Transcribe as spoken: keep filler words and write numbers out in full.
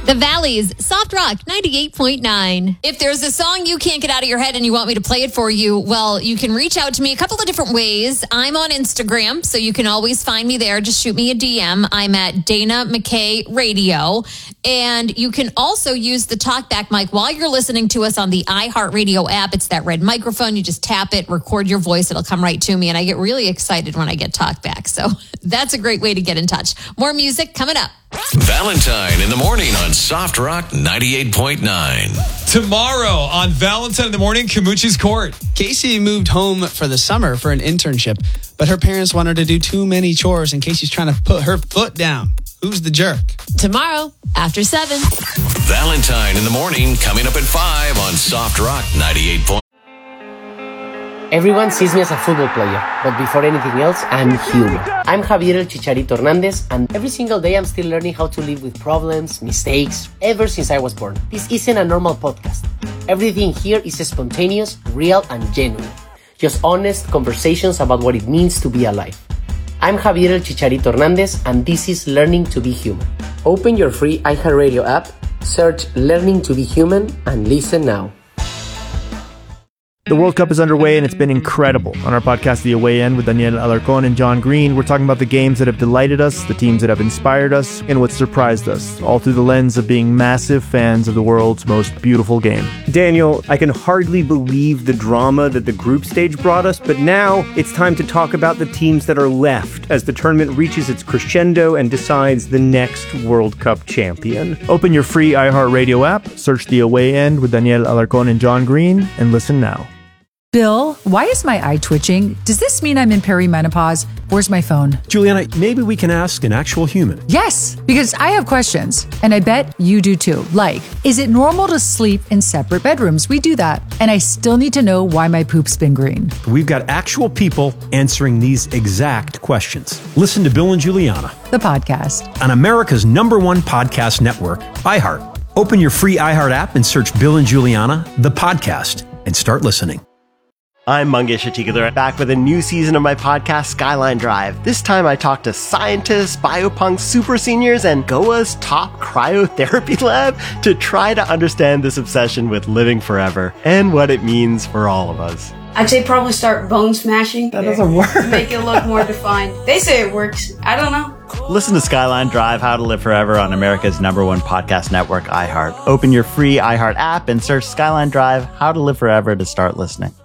The Valley's Soft Rock ninety-eight point nine. If there's a song you can't get out of your head and you want me to play it for you, well, you can reach out to me a couple of different ways. I'm on Instagram, so you can always find me there. Just shoot me a D M. I'm at Dana McKay Radio. And you can also use the TalkBack mic while you're listening to us on the iHeartRadio app. It's that red microphone. You just tap it, record your voice. It'll come right to me. And I get really excited when I get TalkBack. So that's a great way to get in touch. More music coming up. Valentine in the morning on Soft Rock ninety-eight point nine. Tomorrow on Valentine in the morning, Camucci's Court. Casey moved home for the summer for an internship, but her parents want her to do too many chores and Casey's trying to put her foot down. Who's the jerk? Tomorrow after seven. Valentine in the morning coming up at five on Soft Rock ninety-eight point nine. Everyone sees me as a football player, but before anything else, I'm human. I'm Javier El Chicharito Hernandez, and every single day I'm still learning how to live with problems, mistakes, ever since I was born. This isn't a normal podcast. Everything here is spontaneous, real, and genuine. Just honest conversations about what it means to be alive. I'm Javier El Chicharito Hernandez, and this is Learning to Be Human. Open your free iHeartRadio app, search Learning to Be Human, and listen now. The World Cup is underway and it's been incredible. On our podcast, The Away End, with Daniel Alarcón and John Green, we're talking about the games that have delighted us, the teams that have inspired us, and what surprised us, all through the lens of being massive fans of the world's most beautiful game. Daniel, I can hardly believe the drama that the group stage brought us, but now it's time to talk about the teams that are left as the tournament reaches its crescendo and decides the next World Cup champion. Open your free iHeartRadio app, search The Away End with Daniel Alarcón and John Green, and listen now. Bill, why is my eye twitching? Does this mean I'm in perimenopause? Where's my phone? Juliana, maybe we can ask an actual human. Yes, because I have questions, and I bet you do too. Like, is it normal to sleep in separate bedrooms? We do that. And I still need to know why my poop's been green. We've got actual people answering these exact questions. Listen to Bill and Juliana, the podcast, on America's number one podcast network, iHeart. Open your free iHeart app and search Bill and Juliana, the podcast, and start listening. I'm Mangesh Atikadar, back with a new season of my podcast, Skyline Drive. This time I talk to scientists, biopunks, super seniors, and Goa's top cryotherapy lab to try to understand this obsession with living forever and what it means for all of us. I'd say probably start bone smashing. That doesn't work. Make it look more defined. They say it works. I don't know. Listen to Skyline Drive, How to Live Forever on America's number one podcast network, iHeart. Open your free iHeart app and search Skyline Drive, How to Live Forever to start listening.